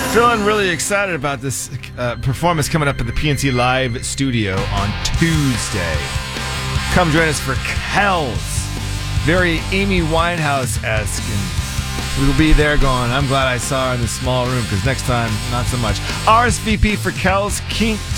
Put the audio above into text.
Feeling really excited about this performance coming up at the PNC Live studio on Tuesday. Come join us for Kells. Very Amy Winehouse-esque. And we will be there going, I'm glad I saw her in the small room, because next time, not so much. RSVP for Kells, kink.com.